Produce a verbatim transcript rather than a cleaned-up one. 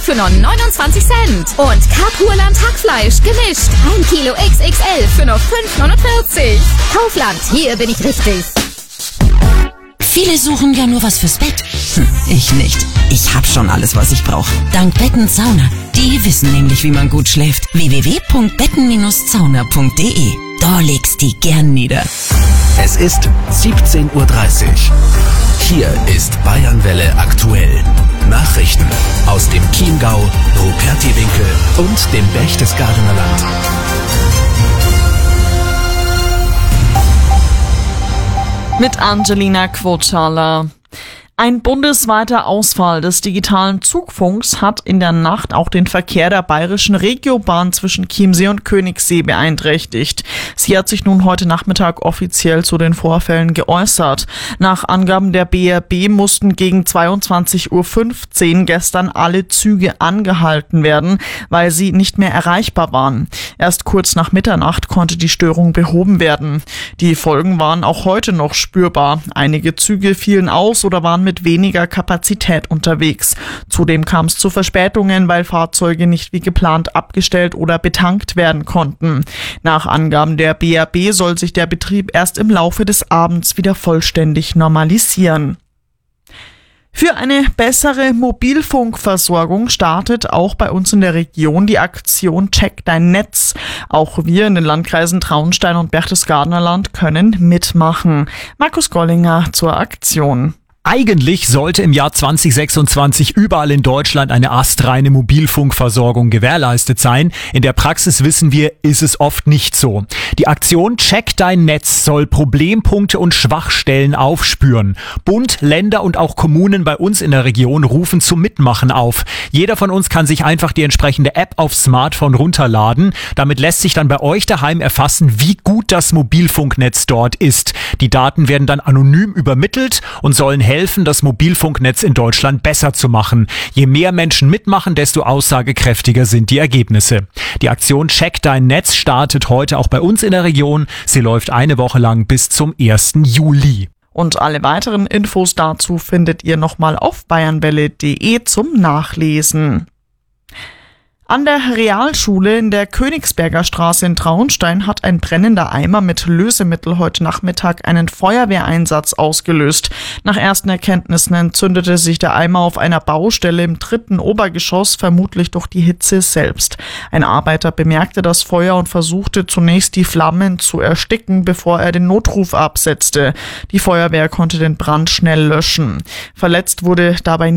für nur neunundzwanzig Cent. Und Kapuland Hackfleisch gemischt. ein Kilo X X L für nur fünf neunundvierzig. Kaufland, hier bin ich richtig. Viele suchen ja nur was fürs Bett. Hm, ich nicht. Ich hab schon alles, was ich brauche. Dank Betten Sauna. Die wissen nämlich, wie man gut schläft. w w w punkt betten Bindestrich sauna punkt d e. Da legst die gern nieder. Es ist siebzehn Uhr dreißig. Hier ist Bayernwelle aktuell. Nachrichten aus dem Chiemgau, Rupertiwinkel und dem Berchtesgadener Land. Mit Angelina Quotschala. Ein bundesweiter Ausfall des digitalen Zugfunks hat in der Nacht auch den Verkehr der bayerischen Regiobahn zwischen Chiemsee und Königssee beeinträchtigt. Sie hat sich nun heute Nachmittag offiziell zu den Vorfällen geäußert. Nach Angaben der B R B mussten gegen zweiundzwanzig Uhr fünfzehn gestern alle Züge angehalten werden, weil sie nicht mehr erreichbar waren. Erst kurz nach Mitternacht konnte die Störung behoben werden. Die Folgen waren auch heute noch spürbar. Einige Züge fielen aus oder waren mit weniger Kapazität unterwegs. Zudem kam es zu Verspätungen, weil Fahrzeuge nicht wie geplant abgestellt oder betankt werden konnten. Nach Angaben der B R B soll sich der Betrieb erst im Laufe des Abends wieder vollständig normalisieren. Für eine bessere Mobilfunkversorgung startet auch bei uns in der Region die Aktion Check dein Netz. Auch wir in den Landkreisen Traunstein und Berchtesgadener Land können mitmachen. Markus Gollinger zur Aktion. Eigentlich sollte im Jahr zwanzig sechsundzwanzig überall in Deutschland eine astreine Mobilfunkversorgung gewährleistet sein. In der Praxis wissen wir, ist es oft nicht so. Die Aktion Check dein Netz soll Problempunkte und Schwachstellen aufspüren. Bund, Länder und auch Kommunen bei uns in der Region rufen zum Mitmachen auf. Jeder von uns kann sich einfach die entsprechende App aufs Smartphone runterladen. Damit lässt sich dann bei euch daheim erfassen, wie gut das Mobilfunknetz dort ist. Die Daten werden dann anonym übermittelt und sollen helfen, helfen, das Mobilfunknetz in Deutschland besser zu machen. Je mehr Menschen mitmachen, desto aussagekräftiger sind die Ergebnisse. Die Aktion Check dein Netz startet heute auch bei uns in der Region. Sie läuft eine Woche lang bis zum ersten Juli. Und alle weiteren Infos dazu findet ihr nochmal auf bayernwelle punkt de zum Nachlesen. An der Realschule in der Königsberger Straße in Traunstein hat ein brennender Eimer mit Lösemittel heute Nachmittag einen Feuerwehreinsatz ausgelöst. Nach ersten Erkenntnissen entzündete sich der Eimer auf einer Baustelle im dritten Obergeschoss, vermutlich durch die Hitze selbst. Ein Arbeiter bemerkte das Feuer und versuchte zunächst die Flammen zu ersticken, bevor er den Notruf absetzte. Die Feuerwehr konnte den Brand schnell löschen. Verletzt wurde dabei